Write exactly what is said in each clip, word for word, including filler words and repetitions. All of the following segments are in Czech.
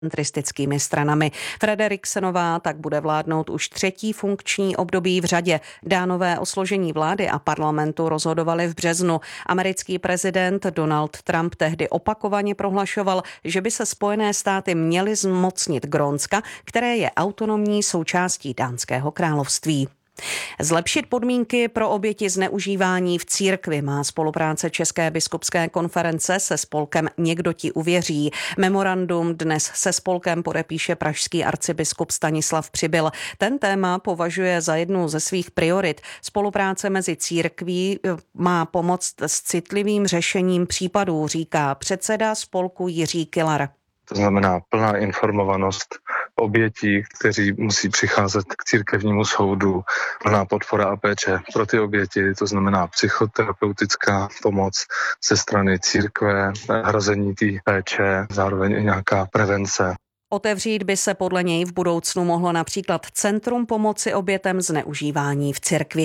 centristickými stranami. Frederiksenová tak bude vládnout už třetí funkční období v řadě. Dánové o složení vlády a parlamentu rozhodovali v březnu. Americký prezident Donald Trump tehdy opakovaně prohlašoval, že by se Spojené státy měly zmocnit Grónska, které je autonomní součástí Dánského království. Zlepšit podmínky pro oběti zneužívání v církvi má spolupráce České biskupské konference se spolkem Někdo ti uvěří. Memorandum dnes se spolkem podepíše pražský arcibiskup Stanislav Přibyl. Ten téma považuje za jednu ze svých priorit. Spolupráce mezi církví má pomoct s citlivým řešením případů, říká předseda spolku Jiří Kylar. To znamená plná informovanost obětí, kteří musí přicházet k církevnímu soudu, plná podpora a péče pro ty oběti, to znamená psychoterapeutická pomoc ze strany církve, hrazení té péče, zároveň i nějaká prevence. Otevřít by se podle něj v budoucnu mohlo například Centrum pomoci obětem zneužívání v církvi.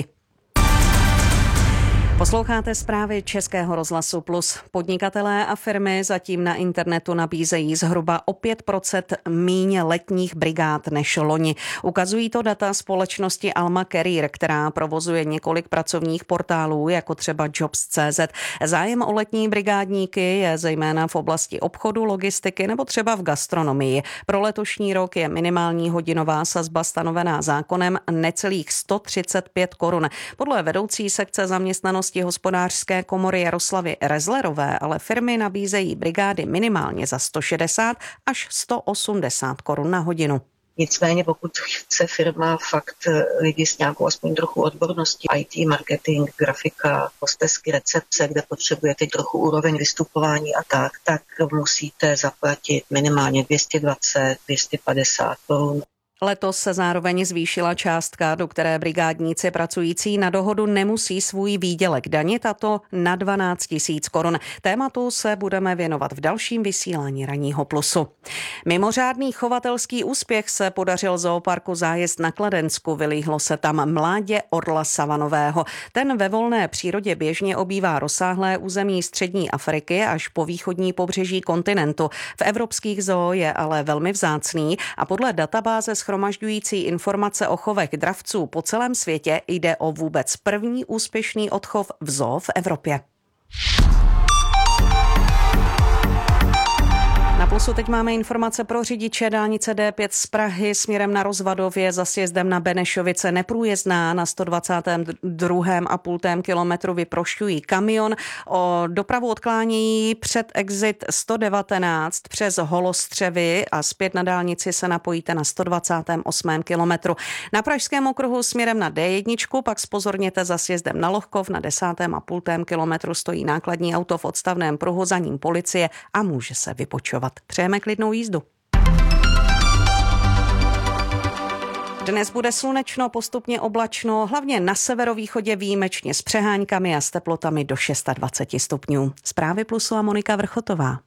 Posloucháte zprávy Českého rozhlasu Plus. Podnikatelé a firmy zatím na internetu nabízejí zhruba o pět procent míň letních brigád než loni. Ukazují to data společnosti Alma Career, která provozuje několik pracovních portálů, jako třeba Jobs tečka cé zet. Zájem o letní brigádníky je zejména v oblasti obchodu, logistiky nebo třeba v gastronomii. Pro letošní rok je minimální hodinová sazba stanovená zákonem necelých sto třicet pět korun. Podle vedoucí sekce zaměstnanosti Hospodářské komory Jaroslavy Rezlerové ale firmy nabízejí brigády minimálně za sto šedesát až sto osmdesát korun na hodinu. Nicméně pokud chce firma fakt lidi s nějakou aspoň trochu odborností, í té, marketing, grafika, hostesky, recepce, kde potřebujete trochu úroveň vystupování a tak, tak musíte zaplatit minimálně dvě stě dvacet, dvě stě padesát korun. Letos se zároveň zvýšila částka, do které brigádníci pracující na dohodu nemusí svůj výdělek danit, a to na dvanáct tisíc korun. Tématu se budeme věnovat v dalším vysílání Ranního plusu. Mimořádný chovatelský úspěch se podařil zooparku Zájezd na Kladensku. Vylíhlo se tam mládě orla savanového. Ten ve volné přírodě běžně obývá rozsáhlé území střední Afriky až po východní pobřeží kontinentu. V evropských zoo je ale velmi vzácný a podle databáze shromažďující informace o chovech dravců po celém světě jde o vůbec první úspěšný odchov v zoo v Evropě. Na Plusu teď máme informace pro řidiče. Dálnice dé pět z Prahy směrem na Rozvadov je za sjezdem na Benešovice neprůjezdná. Na sto dvacátém druhém a půl kilometru vyprošťují kamion. O dopravu odklánějí před exit sto devatenáct přes Holostřevy a zpět na dálnici se napojíte na sto dvacátém osmém kilometru. Na Pražském okruhu směrem na dé jedna pak zpozorněte za sjezdem na Lohkov. Na desátém a půl kilometru stojí nákladní auto v odstavném pruhu, za ním policie a může se vypočovat. Přejeme klidnou jízdu. Dnes bude slunečno, postupně oblačno, hlavně na severovýchodě výjimečně s přeháňkami a s teplotami do dvacet šest stupňů. Zprávy Plusu a Monika Vrchotová.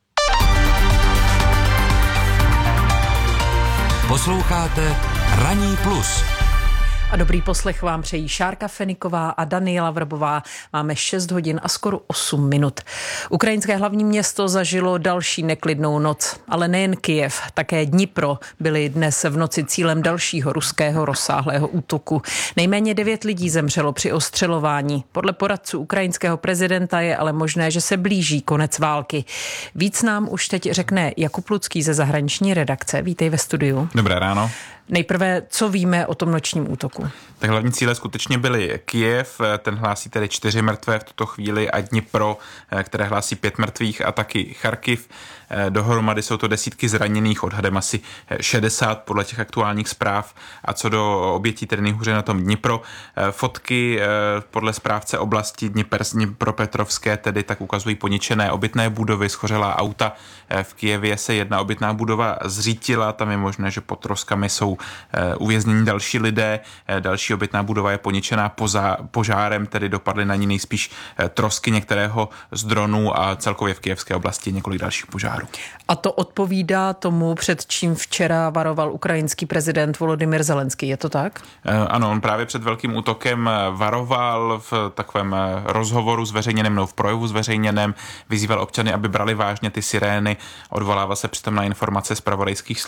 Posloucháte Ranní plus. A dobrý poslech vám přejí Šárka Feniková a Daniela Vrbová. Máme šest hodin a skoro osm minut. Ukrajinské hlavní město zažilo další neklidnou noc, ale nejen Kyjev, také Dnipro byly dnes v noci cílem dalšího ruského rozsáhlého útoku. Nejméně devět lidí zemřelo při ostřelování. Podle poradců ukrajinského prezidenta je ale možné, že se blíží konec války. Víc nám už teď řekne Jakub Lucký ze zahraniční redakce. Vítej ve studiu. Dobré ráno. Nejprve, co víme o tom nočním útoku? Tak hlavní cíle skutečně byly Kyjev, ten hlásí tedy čtyři mrtvé v tuto chvíli, a Dnipro, které hlásí pět mrtvých, a taky Charkiv. Dohromady jsou to desítky zraněných, odhadem asi šedesát podle těch aktuálních zpráv. A co do obětí, tedy nejhůře na tom Dnipro, fotky podle správce oblasti Dnipers, Dnipropetrovské tedy tak ukazují poničené obytné budovy, schořelá auta. V Kyjevě se jedna obytná budova zřítila, tam je možné, že pod troskami jsou uvěznění další lidé. Další obytná budova je poničená požárem, tedy dopadly na ní nejspíš trosky některého z dronů a celkově v kyjevské oblasti několik dalších požárů. A to odpovídá tomu, před čím včera varoval ukrajinský prezident Volodymyr Zelenský, je to tak? Ano, on právě před velkým útokem varoval v takovém rozhovoru zveřejněném, no v projevu zveřejněném, vyzýval občany, aby brali vážně ty sirény, odvolával se přitom na informace zpravodajských